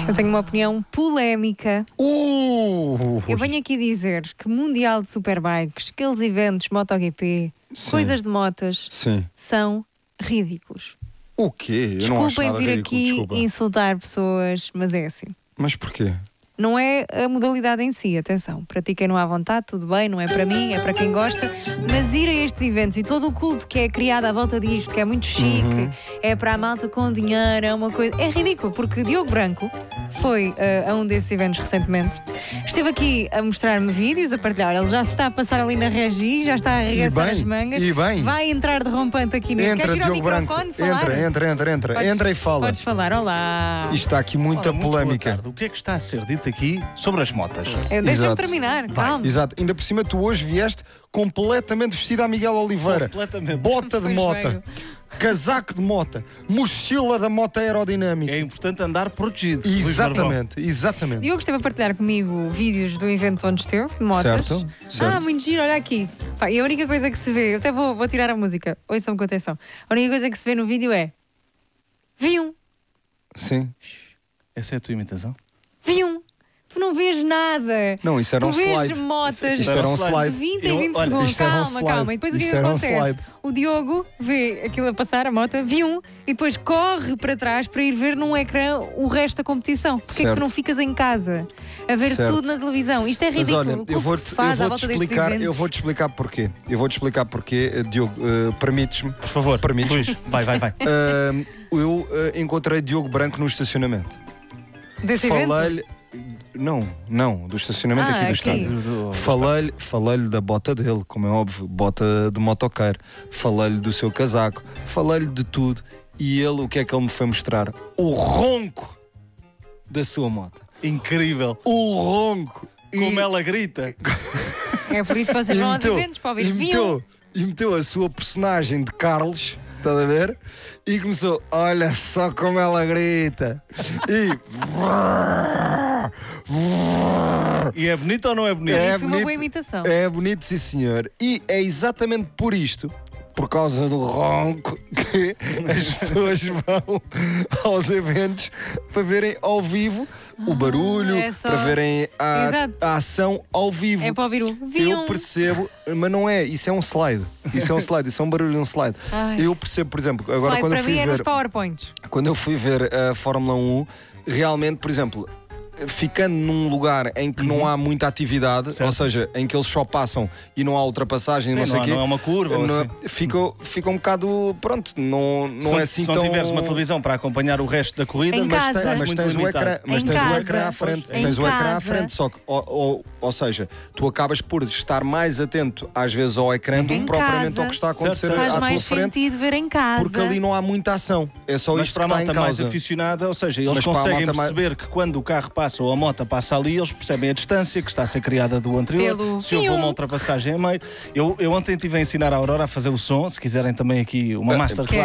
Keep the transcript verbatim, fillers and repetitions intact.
Eu tenho uma opinião polémica. Uh! Eu venho aqui dizer que Mundial de Superbikes, aqueles eventos MotoGP, Sim. coisas de motas, Sim. são ridículos. O quê? Eu não acho Desculpem nada vir ridículo, aqui desculpa. insultar pessoas, mas é assim. Mas porquê? Não é a modalidade em si, atenção. Pratiquem-no à vontade, tudo bem, não é para mim, é para quem gosta. Mas ir a estes eventos e todo o culto que é criado à volta disto, que é muito chique, Uhum. é para a malta com dinheiro, é uma coisa... É ridículo, porque Diogo Branco foi uh, a um desses eventos recentemente. Esteve aqui a mostrar-me vídeos, a partilhar. Ele já se está a passar ali na regi, já está a arregaçar bem, as mangas. e bem. Vai entrar de rompante aqui nesse... Entra, Queres ir ao Diogo Branco. microfone falar? Entra, entra, entra, entra. Podes- Entra e fala. Podes falar, olá. Isto está aqui muita Ora, muito boa polémica. tarde. O que é que está a ser dito aqui sobre as motas? Eu- Deixa-me Exato. terminar, calma. Exato. Ainda por cima, tu hoje vieste completamente vestida a Miguel Oliveira. Completamente. Bota de Pois mota. veio. Casaco de mota. Mochila da moto aerodinâmica. É importante andar protegido. Luís Barbão. Exatamente, exatamente. Diogo esteve a partilhar comigo vídeos do evento onde esteve, de motas. Certo, certo. Ah, muito giro, olha aqui. Pá, e a única coisa que se vê, eu até vou, vou tirar a música, ouçam com atenção. A única coisa que se vê no vídeo é: vi um, Sim. Essa é a tua imitação? vi um. Tu não vês nada. Não, isso era tu um vês slide. motas Isto era um de slide. vinte Eu- em vinte olha, segundos. isto era um Calma, slide. calma. E depois o que é Isto que era um acontece? slide. O Diogo vê aquilo a passar, a moto, vi um, e depois corre para trás para ir ver num ecrã o resto da competição. Porquê é que tu Certo. não ficas em casa a ver Certo. tudo na televisão? Isto é Mas ridículo. olha, O culto eu que vou-te se eu faz à vou-te volta destes explicar, eventos. eu vou-te explicar porquê. Eu vou-te explicar porquê, eh, Diogo, eh, permites-me? Por favor, Permites? Luís, vai, vai, vai. Ah, eu eh, encontrei Diogo Branco no estacionamento. Desse evento? Falei-lhe. Não, não, do estacionamento Ah, aqui do aqui. estádio. Do- do- Falei-lhe falei da bota dele, como é óbvio, bota de motoqueiro. Falei-lhe do seu casaco, falei-lhe de tudo. E ele, o que é que ele me foi mostrar? O ronco da sua moto. Incrível. O ronco. Como E- ela grita. É por isso que vocês e vão aos meteu- eventos para e ouvir. Vi um. meteu, e meteu a sua personagem de Carlos, estás a ver? E começou, olha só como ela grita. E. E é bonito ou não é bonito? É Isso foi uma boa bonito. imitação. É bonito, sim senhor. E é exatamente por isto, por causa do ronco, que as pessoas vão aos eventos para verem ao vivo o barulho, é só- para verem a, Exato. a ação ao vivo. É para ouvir o vi Eu um. percebo, mas não é, isso é um slide. Isso é um slide, isso é um barulho de um slide. Ai. Eu percebo, por exemplo, agora Slide quando para eu fui mim é nos ver, PowerPoints. quando eu fui ver a Fórmula um, realmente, por exemplo, ficando num lugar em que não há muita atividade, Certo. ou seja, em que eles só passam e não há ultrapassagem, Sim, não sei não, o quê. não é uma curva ou não- assim. fica, fica um bocado, pronto, não, não se, é assim se não tão... tiveres uma televisão para acompanhar o resto da corrida, Em mas casa. estás Mas muito tens o limitado. ecrã, mas Em tens o casa. ecrã à frente, Em tens o ecrã à casa. frente, só que, ou, ou, ou seja, tu acabas por estar mais atento às vezes ao ecrã do Em que propriamente casa. ao que está a acontecer Certo, Faz à tua mais frente, sentido ver em casa. porque ali não há muita ação, é só Mas isto para a que está em malta mais causa. aficionada, ou seja, eles Mas para a conseguem malta mais- perceber que quando o carro passa ou a moto passa ali, eles percebem a distância que está a ser criada do anterior, Pelo se houve fium. uma ultrapassagem a meio. Eu, eu ontem estive a ensinar a Aurora a fazer o som, se quiserem também aqui uma Ah, masterclass.